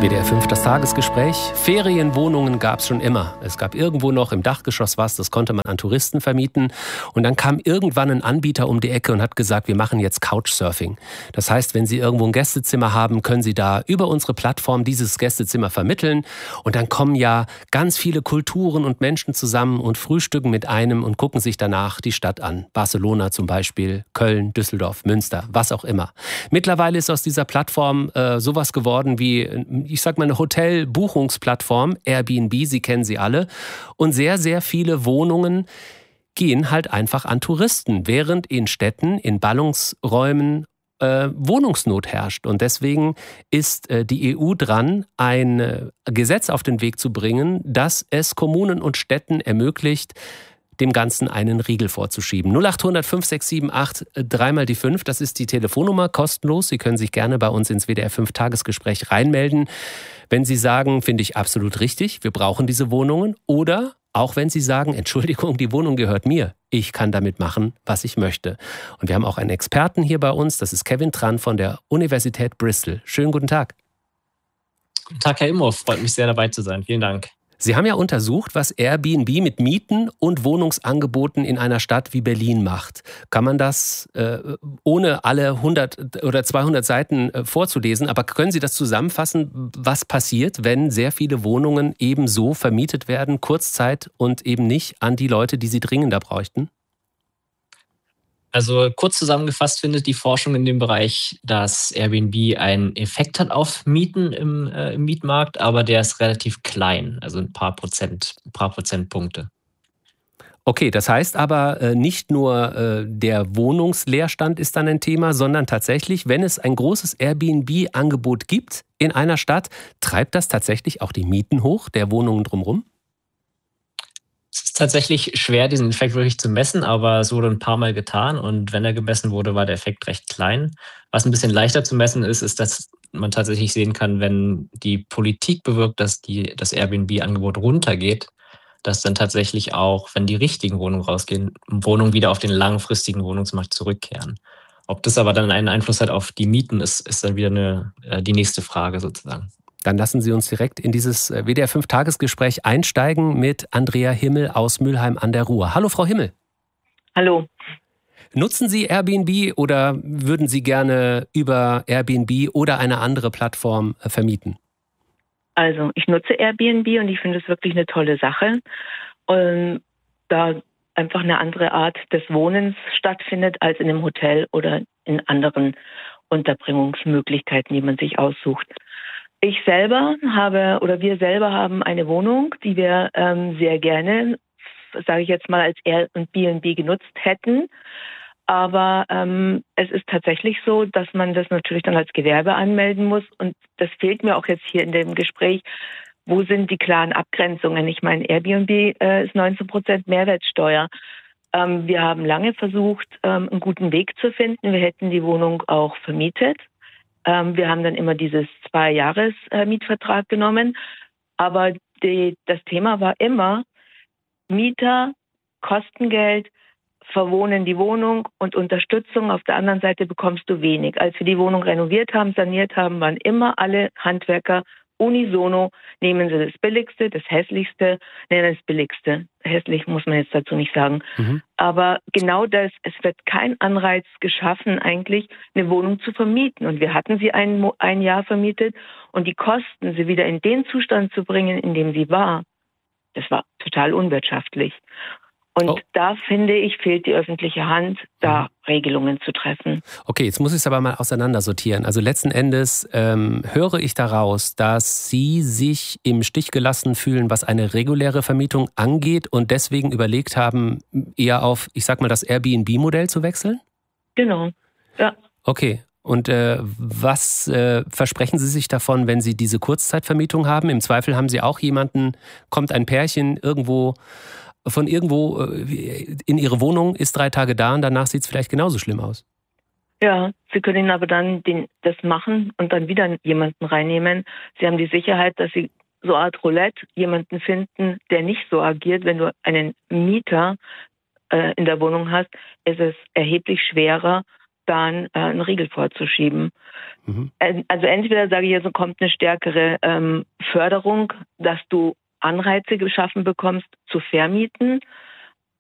WDR 5, das Tagesgespräch. Ferienwohnungen gab es schon immer. Es gab irgendwo noch im Dachgeschoss was, das konnte man an Touristen vermieten. Und dann kam irgendwann ein Anbieter um die Ecke und hat gesagt, wir machen jetzt Couchsurfing. Das heißt, wenn Sie irgendwo ein Gästezimmer haben, können Sie da über unsere Plattform dieses Gästezimmer vermitteln. Und dann kommen ja ganz viele Kulturen und Menschen zusammen und frühstücken mit einem und gucken sich danach die Stadt an. Barcelona zum Beispiel, Köln, Düsseldorf, Münster, was auch immer. Mittlerweile ist aus dieser Plattform sowas geworden wie, ich sag mal, eine Hotelbuchungsplattform, Airbnb, Sie kennen sie alle. Und sehr, sehr viele Wohnungen gehen halt einfach an Touristen, während in Städten, in Ballungsräumen Wohnungsnot herrscht. Und deswegen ist die EU dran, ein Gesetz auf den Weg zu bringen, das es Kommunen und Städten ermöglicht, dem Ganzen einen Riegel vorzuschieben. 0800 5678 3 die 5, das ist die Telefonnummer, kostenlos. Sie können sich gerne bei uns ins WDR 5 Tagesgespräch reinmelden, wenn Sie sagen, finde ich absolut richtig, wir brauchen diese Wohnungen. Oder auch wenn Sie sagen, Entschuldigung, die Wohnung gehört mir. Ich kann damit machen, was ich möchte. Und wir haben auch einen Experten hier bei uns, das ist Kevin Tran von der Universität Bristol. Schönen guten Tag. Guten Tag, Herr Imhoff. Freut mich sehr, dabei zu sein. Vielen Dank. Sie haben ja untersucht, was Airbnb mit Mieten und Wohnungsangeboten in einer Stadt wie Berlin macht. Kann man das ohne alle 100 oder 200 Seiten vorzulesen, aber können Sie das zusammenfassen, was passiert, wenn sehr viele Wohnungen eben so vermietet werden, Kurzzeit und eben nicht an die Leute, die sie dringender bräuchten? Also kurz zusammengefasst findet die Forschung in dem Bereich, dass Airbnb einen Effekt hat auf Mieten im Mietmarkt, aber der ist relativ klein, also ein paar Prozentpunkte. Okay, das heißt aber nicht nur der Wohnungsleerstand ist dann ein Thema, sondern tatsächlich, wenn es ein großes Airbnb-Angebot gibt in einer Stadt, treibt das tatsächlich auch die Mieten hoch, der Wohnungen drumherum? Es ist tatsächlich schwer, diesen Effekt wirklich zu messen, aber es wurde ein paar Mal getan und wenn er gemessen wurde, war der Effekt recht klein. Was ein bisschen leichter zu messen ist, ist, dass man tatsächlich sehen kann, wenn die Politik bewirkt, dass das Airbnb-Angebot runtergeht, dass dann tatsächlich auch, wenn die richtigen Wohnungen rausgehen, Wohnungen wieder auf den langfristigen Wohnungsmarkt zurückkehren. Ob das aber dann einen Einfluss hat auf die Mieten, ist dann wieder die nächste Frage sozusagen. Dann lassen Sie uns direkt in dieses WDR 5 Tagesgespräch einsteigen mit Andrea Himmel aus Mülheim an der Ruhr. Hallo Frau Himmel. Hallo. Nutzen Sie Airbnb oder würden Sie gerne über Airbnb oder eine andere Plattform vermieten? Also ich nutze Airbnb und ich finde es wirklich eine tolle Sache. Und da einfach eine andere Art des Wohnens stattfindet als in einem Hotel oder in anderen Unterbringungsmöglichkeiten, die man sich aussucht. Wir selber haben eine Wohnung, die wir sehr gerne, sage ich jetzt mal, als Airbnb genutzt hätten. Aber es ist tatsächlich so, dass man das natürlich dann als Gewerbe anmelden muss. Und das fehlt mir auch jetzt hier in dem Gespräch. Wo sind die klaren Abgrenzungen? Ich meine, Airbnb ist 19% Mehrwertsteuer. Wir haben lange versucht, einen guten Weg zu finden. Wir hätten die Wohnung auch vermietet. Wir haben dann immer dieses 2-Jahres-Mietvertrag genommen. Aber das Thema war immer Mieter, Kostengeld, verwohnen die Wohnung und Unterstützung. Auf der anderen Seite bekommst du wenig. Als wir die Wohnung renoviert haben, saniert haben, waren immer alle Handwerker unisono, nehmen sie das Billigste, das Hässlichste, das Billigste. Hässlich muss man jetzt dazu nicht sagen. Aber genau das, es wird kein Anreiz geschaffen, eigentlich eine Wohnung zu vermieten. Und wir hatten sie ein Jahr vermietet und die Kosten, sie wieder in den Zustand zu bringen, in dem sie war, das war total unwirtschaftlich. Und da, finde ich, fehlt die öffentliche Hand, da Regelungen zu treffen. Okay, jetzt muss ich es aber mal auseinandersortieren. Also letzten Endes höre ich daraus, dass Sie sich im Stich gelassen fühlen, was eine reguläre Vermietung angeht und deswegen überlegt haben, eher auf, ich sag mal, das Airbnb-Modell zu wechseln? Genau, ja. Okay. Und was versprechen Sie sich davon, wenn Sie diese Kurzzeitvermietung haben? Im Zweifel haben Sie auch jemanden, kommt ein Pärchen irgendwo in ihre Wohnung, ist 3 Tage da und danach sieht es vielleicht genauso schlimm aus. Ja, Sie können aber dann das machen und dann wieder jemanden reinnehmen. Sie haben die Sicherheit, dass Sie so eine Art Roulette jemanden finden, der nicht so agiert. Wenn du einen Mieter in der Wohnung hast, ist es erheblich schwerer, dann einen Riegel vorzuschieben. Also entweder, sage ich jetzt, kommt eine stärkere Förderung, dass du Anreize geschaffen bekommst zu vermieten,